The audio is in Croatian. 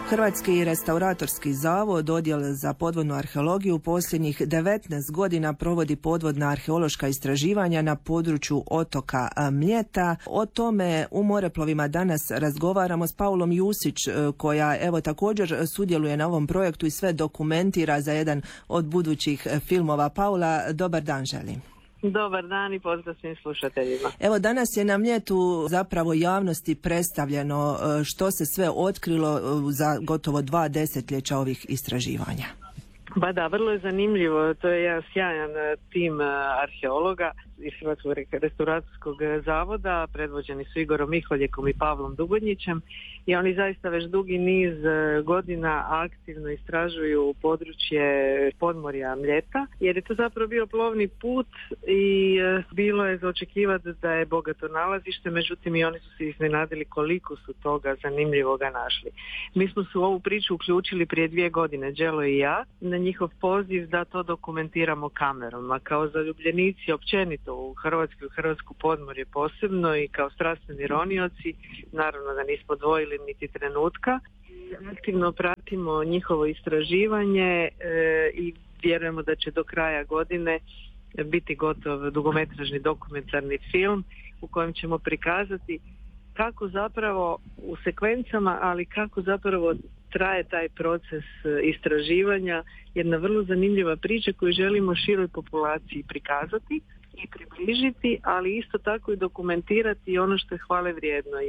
Hrvatski restauratorski zavod, odjel za podvodnu arheologiju, posljednjih 19 godina provodi podvodna arheološka istraživanja na području otoka Mljeta. O tome u Moreplovima danas razgovaramo s Paulom Jusić, koja evo također sudjeluje na ovom projektu i sve dokumentira za jedan od budućih filmova. Paula, dobar dan želim. Dobar dan i pozdrav svim slušateljima. Evo, danas je na Mljetu zapravo javnosti predstavljeno što se sve otkrilo za gotovo 2 desetljeća ovih istraživanja. Ba da, vrlo je zanimljivo. To je jedan sjajan tim arheologa iz Hrvatskog restauratorskog zavoda, predvođeni su Igorom Miholjekom i Pavlom Dugodnjićem, i oni zaista već dugi niz godina aktivno istražuju područje podmorja Mljeta, jer je to zapravo bio plovni put i bilo je za očekivati da je bogato nalazište, međutim i oni su se iznenadili koliko su toga zanimljivoga našli. Mi smo se u ovu priču uključili prije 2 godine, Đelo i ja, na njihov poziv da to dokumentiramo kamerom, a kao zaljubljenici općenito u hrvatsko podmorje posebno i kao strastveni ronioci, naravno da nismo dvojili niti trenutka. Aktivno pratimo njihovo istraživanje i vjerujemo da će do kraja godine biti gotov dugometražni dokumentarni film u kojem ćemo prikazati kako zapravo u sekvencama, ali kako zapravo traje taj proces istraživanja, jedna vrlo zanimljiva priča koju želimo široj populaciji prikazati i približiti, ali isto tako i dokumentirati ono što je hvale vrijedno.